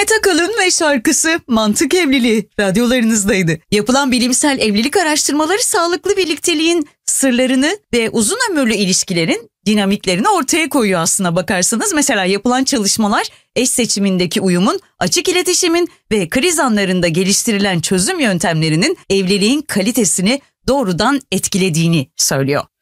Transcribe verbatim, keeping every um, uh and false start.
Demet Akalın ve şarkısı Mantık Evliliği radyolarınızdaydı. Yapılan bilimsel evlilik araştırmaları sağlıklı birlikteliğin sırlarını ve uzun ömürlü ilişkilerin dinamiklerini ortaya koyuyor aslına bakarsanız. Mesela yapılan çalışmalar eş seçimindeki uyumun, açık iletişimin ve kriz anlarında geliştirilen çözüm yöntemlerinin evliliğin kalitesini doğrudan etkilediğini söylüyor.